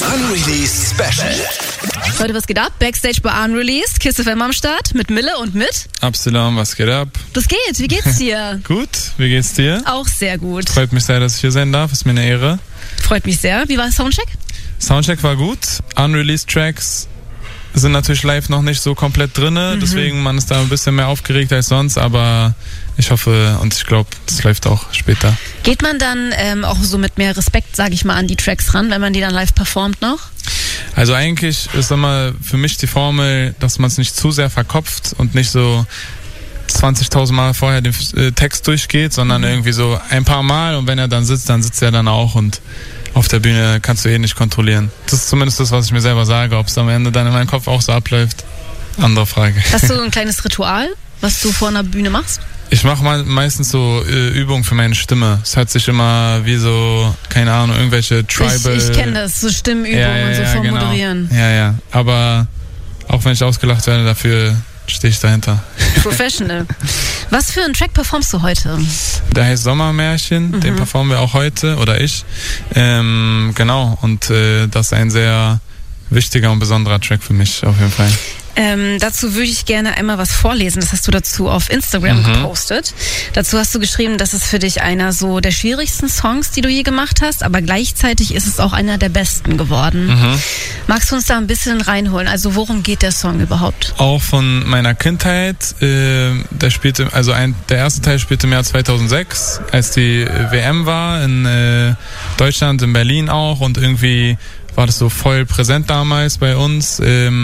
Unreleased Special. Leute, was geht ab? Backstage bei Unreleased, Kiss FM am Start, mit Mille und mit Absalom, was geht ab? Das geht, wie geht's dir? Gut, wie geht's dir? Auch sehr gut. Freut mich sehr, dass ich hier sein darf, ist mir eine Ehre. Freut mich sehr. Wie war Soundcheck? Soundcheck war gut. Unreleased Tracks sind natürlich live noch nicht so komplett drinne, deswegen man ist da ein bisschen mehr aufgeregt als sonst, aber ich hoffe und ich glaube, das läuft auch später. Geht man dann auch so mit mehr Respekt, sage ich mal, an die Tracks ran, wenn man die dann live performt noch? Also eigentlich ist immer für mich die Formel, dass man es nicht zu sehr verkopft und nicht so 20.000 Mal vorher den Text durchgeht, sondern irgendwie so ein paar Mal und wenn er dann sitzt er dann auch und auf der Bühne kannst du eh nicht kontrollieren. Das ist zumindest das, was ich mir selber sage. Ob es am Ende dann in meinem Kopf auch so abläuft, andere Frage. Hast du ein kleines Ritual, was du vor einer Bühne machst? Ich mache meistens so Übungen für meine Stimme. Es hört sich immer wie so, keine Ahnung, irgendwelche Tribal... Ich kenne das, so Stimmenübungen und so vom genau. Moderieren. Ja. Aber auch wenn ich ausgelacht werde, dafür stehe ich dahinter. Professional. Was für einen Track performst du heute? Der heißt Sommermärchen, den performen wir auch heute, oder ich. Genau, und das ist ein sehr wichtiger und besonderer Track für mich auf jeden Fall. Dazu würde ich gerne einmal was vorlesen. Das hast du dazu auf Instagram gepostet. Dazu hast du geschrieben, das ist für dich einer so der schwierigsten Songs, die du je gemacht hast, aber gleichzeitig ist es auch einer der besten geworden. Magst du uns da ein bisschen reinholen? Also worum geht der Song überhaupt? Auch von meiner Kindheit. Der erste Teil spielte im Jahr 2006, als die WM war in Deutschland, in Berlin auch, und irgendwie war das so voll präsent damals bei uns,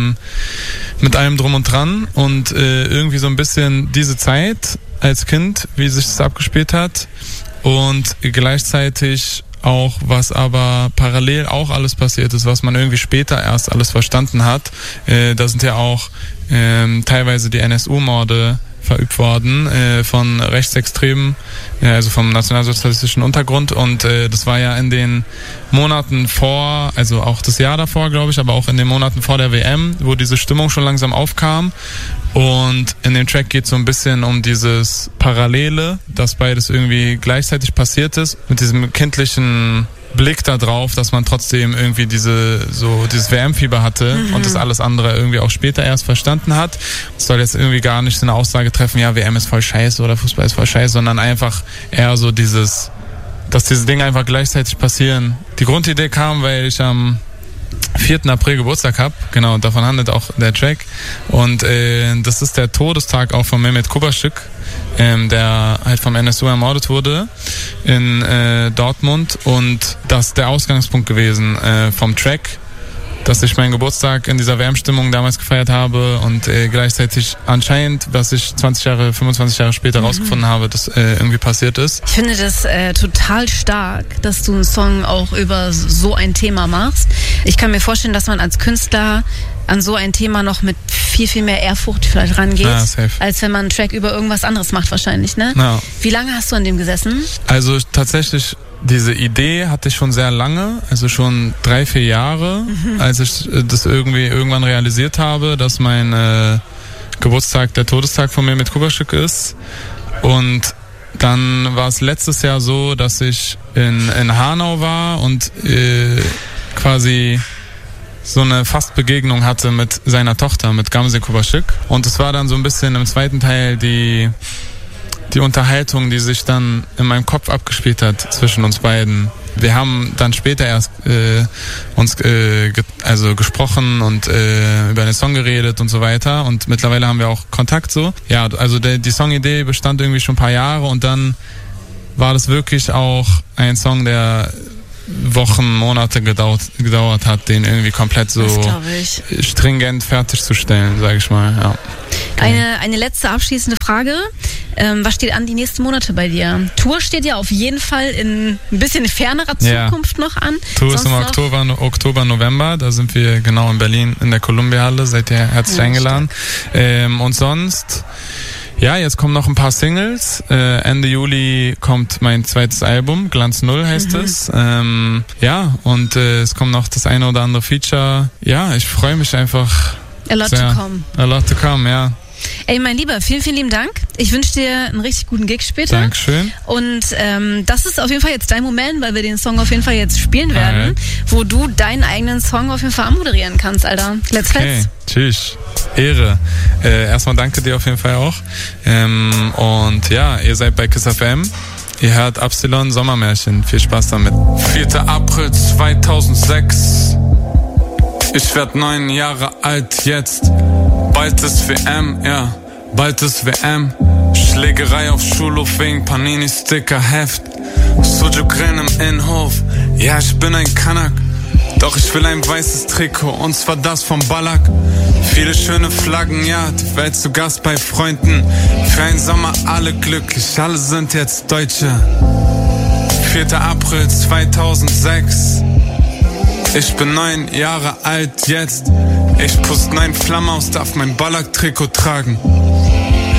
mit allem drum und dran und irgendwie so ein bisschen diese Zeit als Kind, wie sich das abgespielt hat und gleichzeitig auch, was aber parallel auch alles passiert ist, was man irgendwie später erst alles verstanden hat. Da sind ja auch teilweise die NSU-Morde verübt worden von Rechtsextremen, also vom nationalsozialistischen Untergrund, und das war ja in den Monaten vor, also auch das Jahr davor, glaube ich, aber auch in den Monaten vor der WM, wo diese Stimmung schon langsam aufkam, und in dem Track geht es so ein bisschen um dieses Parallele, dass beides irgendwie gleichzeitig passiert ist, mit diesem kindlichen Blick da drauf, dass man trotzdem irgendwie dieses WM-Fieber hatte und das alles andere irgendwie auch später erst verstanden hat. Es soll jetzt irgendwie gar nicht so eine Aussage treffen, ja, WM ist voll scheiße oder Fußball ist voll scheiße, sondern einfach eher so dass diese Dinge einfach gleichzeitig passieren. Die Grundidee kam, weil ich am 4. April Geburtstag habe, genau, davon handelt auch der Track, und das ist der Todestag auch von Mehmet Kubaschik, der halt vom NSU ermordet wurde in Dortmund, und das ist der Ausgangspunkt gewesen vom Track, dass ich meinen Geburtstag in dieser WM-Stimmung damals gefeiert habe und gleichzeitig anscheinend, was ich 25 Jahre später rausgefunden habe, dass irgendwie passiert ist. Ich finde das total stark, dass du einen Song auch über so ein Thema machst. Ich kann mir vorstellen, dass man als Künstler an so ein Thema noch mit viel, viel mehr Ehrfurcht vielleicht rangeht, als wenn man einen Track über irgendwas anderes macht wahrscheinlich, ne? Ja. Wie lange hast du an dem gesessen? Also tatsächlich, diese Idee hatte ich schon sehr lange, also schon 3-4 Jahre, als ich das irgendwann realisiert habe, dass mein Geburtstag der Todestag von mir mit Kubaschik ist. Und dann war es letztes Jahr so, dass ich in Hanau war und quasi so eine Fastbegegnung hatte mit seiner Tochter, mit Gamze Kubaschik. Und es war dann so ein bisschen im zweiten Teil die Unterhaltung, die sich dann in meinem Kopf abgespielt hat zwischen uns beiden. Wir haben dann später erst uns gesprochen und über den Song geredet und so weiter, und mittlerweile haben wir auch Kontakt so. Ja, also die Songidee bestand irgendwie schon ein paar Jahre, und dann war das wirklich auch ein Song, der Wochen, Monate gedauert hat, den irgendwie komplett so stringent fertigzustellen, sage ich mal. Ja. Eine letzte abschließende Frage. Was steht an die nächsten Monate bei dir? Tour steht ja auf jeden Fall in ein bisschen fernerer Zukunft noch an. Tour ist im Oktober, November. Da sind wir genau in Berlin in der Columbia-Halle. Seid ihr herzlich eingeladen. Und sonst... Ja, jetzt kommen noch ein paar Singles. Ende Juli kommt mein zweites Album, Glanz Null heißt es. Es kommt noch das eine oder andere Feature. Ja, ich freue mich einfach. A lot to come. A lot to come, ja. Ey, mein Lieber, vielen, vielen lieben Dank. Ich wünsche dir einen richtig guten Gig später. Dankeschön. Und das ist auf jeden Fall jetzt dein Moment, weil wir den Song auf jeden Fall jetzt spielen werden, wo du deinen eigenen Song auf jeden Fall anmoderieren kannst, Alter. Let's. Tschüss. Ehre. Erstmal danke dir auf jeden Fall auch. Und ja, ihr seid bei KISS FM. Ihr hört Absilon Sommermärchen. Viel Spaß damit. 4. April 2006. Ich werd 9 Jahre alt jetzt. Bald ist WM, ja. Bald ist WM. Schlägerei auf Schulhof wegen Panini-Sticker-Heft. Sujuk-Rennen im Innenhof. Ja, ich bin ein Kanak. Doch ich will ein weißes Trikot, und zwar das vom Ballack. Viele schöne Flaggen, ja, die Welt zu Gast bei Freunden. Für einen Sommer alle glücklich, alle sind jetzt Deutsche. 4. April 2006. Ich bin 9 Jahre alt jetzt. Ich pust 9 Flammen aus, darf mein Ballack-Trikot tragen.